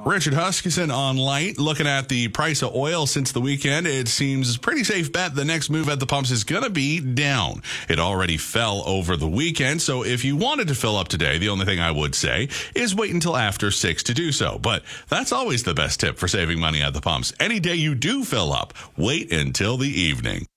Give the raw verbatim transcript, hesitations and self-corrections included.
Richard Huskisson on Light. Looking at the price of oil since the weekend, it seems a pretty safe bet the next move at the pumps is going to be down. It already fell over the weekend, so if you wanted to fill up today, the only thing I would say is wait until after six to do so. But that's always the best tip for saving money at the pumps. Any day you do fill up, wait until the evening.